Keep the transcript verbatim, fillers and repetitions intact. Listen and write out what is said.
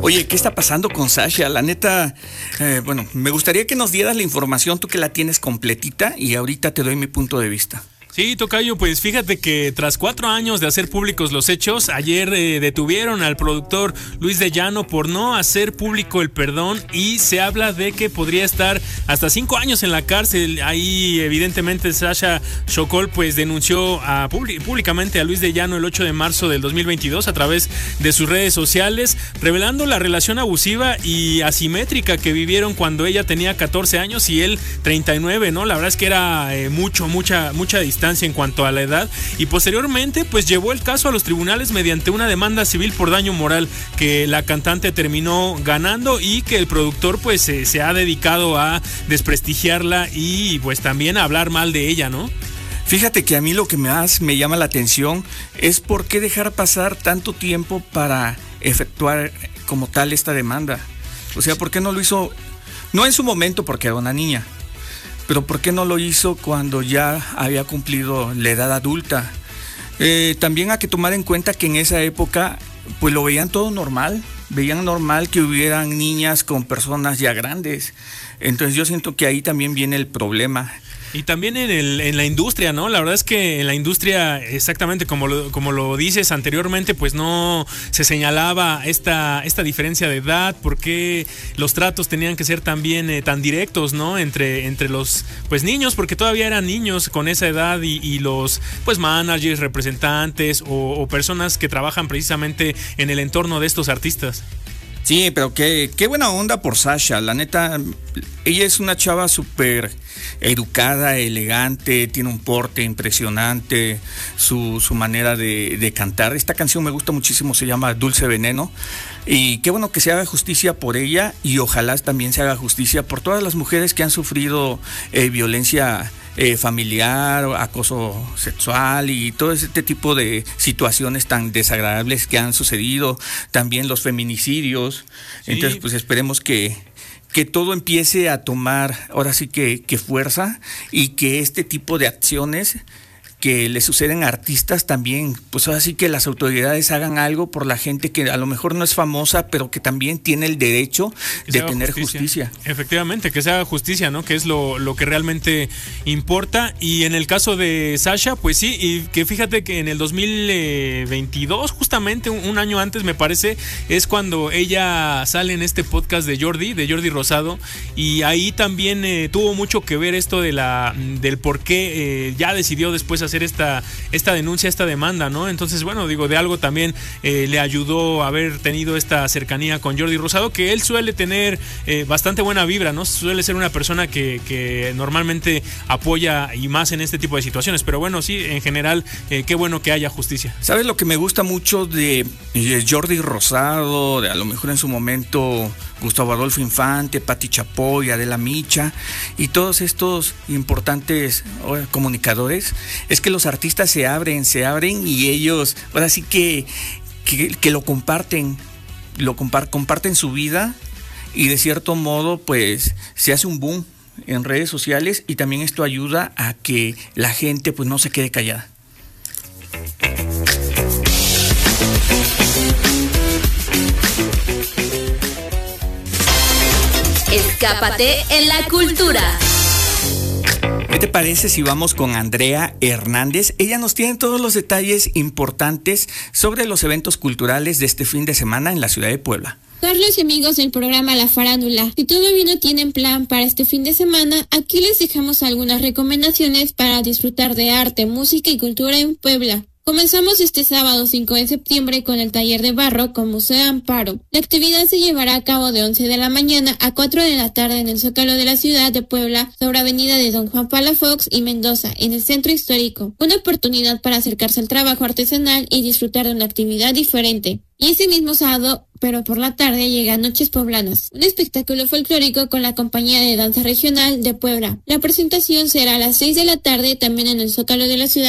Oye, ¿qué está pasando con Sasha? La neta, eh, bueno, me gustaría que nos dieras la información, tú que la tienes completita, y ahorita te doy mi punto de vista. Sí, tocayo, pues fíjate que tras cuatro años de hacer públicos los hechos, ayer eh, detuvieron al productor Luis de Llano por no hacer público el perdón y se habla de que podría estar hasta cinco años en la cárcel. Ahí evidentemente Sasha Sokol pues denunció a, públicamente a Luis de Llano el ocho de marzo del dos mil veintidós a través de sus redes sociales, revelando la relación abusiva y asimétrica que vivieron cuando ella tenía catorce años y él treinta y nueve, ¿no? La verdad es que era eh, mucho, mucha, mucha distancia en cuanto a la edad, y posteriormente pues llevó el caso a los tribunales mediante una demanda civil por daño moral que la cantante terminó ganando y que el productor pues eh, se ha dedicado a desprestigiarla y pues también a hablar mal de ella, ¿no? Fíjate que a mí lo que más me llama la atención es por qué dejar pasar tanto tiempo para efectuar como tal esta demanda. O sea, ¿por qué no lo hizo? No en su momento porque era una niña, pero ¿por qué no lo hizo cuando ya había cumplido la edad adulta? Eh, también hay que tomar en cuenta que en esa época pues lo veían todo normal, veían normal que hubieran niñas con personas ya grandes. Entonces yo siento que ahí también viene el problema. Y también en, el, en la industria, ¿no? La verdad es que en la industria, exactamente como lo, como lo dices anteriormente, pues no se señalaba esta, esta diferencia de edad, porque los tratos tenían que ser también eh, tan directos, ¿no? Entre, entre los pues niños, porque todavía eran niños con esa edad y, y los pues managers, representantes o, o personas que trabajan precisamente en el entorno de estos artistas. Sí, pero qué, qué buena onda por Sasha, la neta, ella es una chava súper educada, elegante, tiene un porte impresionante, su, su manera de, de cantar. Esta canción me gusta muchísimo, se llama Dulce Veneno, y qué bueno que se haga justicia por ella, y ojalá también se haga justicia por todas las mujeres que han sufrido eh, violencia Eh, familiar, acoso sexual y todo este tipo de situaciones tan desagradables que han sucedido, también los feminicidios. Sí. Entonces pues esperemos que que todo empiece a tomar ahora sí que, que fuerza, y que este tipo de acciones que le suceden a artistas también, pues ahora sí que las autoridades hagan algo por la gente que a lo mejor no es famosa, pero que también tiene el derecho de tener justicia. justicia. Efectivamente, que se haga justicia, ¿no? Que es lo, lo que realmente importa. Y en el caso de Sasha, pues sí, y que fíjate que en el dos mil veintidós, justamente un, un año antes me parece, es cuando ella sale en este podcast de Jordi, de Jordi Rosado, y ahí también eh, tuvo mucho que ver esto de la del por qué eh, ya decidió después hacer hacer esta, esta denuncia, esta demanda, ¿no? Entonces, bueno, digo, de algo también eh, le ayudó haber tenido esta cercanía con Jordi Rosado, que él suele tener eh, bastante buena vibra, ¿no? Suele ser una persona que, que normalmente apoya, y más en este tipo de situaciones, pero bueno, sí, en general, eh, qué bueno que haya justicia. ¿Sabes lo que me gusta mucho de, de Jordi Rosado, de a lo mejor en su momento Gustavo Adolfo Infante, Pati Chapoy, Adela Micha y todos estos importantes comunicadores? Es que los artistas se abren, se abren y ellos, ahora sí que, que, que lo comparten, lo compar, comparten su vida, y de cierto modo pues se hace un boom en redes sociales, y también esto ayuda a que la gente pues no se quede callada. Escápate en la cultura. ¿Qué te parece si vamos con Andrea Hernández? Ella nos tiene todos los detalles importantes sobre los eventos culturales de este fin de semana en la ciudad de Puebla. Carlos y amigos del programa La Farándula, si todavía no tienen plan para este fin de semana, aquí les dejamos algunas recomendaciones para disfrutar de arte, música y cultura en Puebla. Comenzamos este sábado cinco de septiembre con el taller de barro con Museo Amparo. La actividad se llevará a cabo de once de la mañana a cuatro de la tarde en el Zócalo de la ciudad de Puebla, sobre avenida de Don Juan Palafox y Mendoza, en el centro histórico. Una oportunidad para acercarse al trabajo artesanal y disfrutar de una actividad diferente. Y ese mismo sábado, pero por la tarde, llega Noches Poblanas, un espectáculo folclórico con la compañía de danza regional de Puebla. La presentación será a las seis de la tarde, también en el Zócalo de la ciudad.